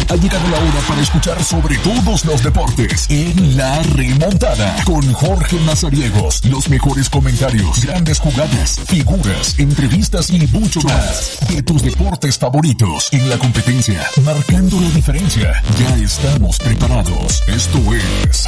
Ha llegado la hora para escuchar sobre todos los deportes en La Remontada con Jorge Mazariegos. Los mejores comentarios, grandes jugadas, figuras, entrevistas y mucho más de tus deportes favoritos en la competencia, marcando la diferencia. Ya estamos preparados. Esto es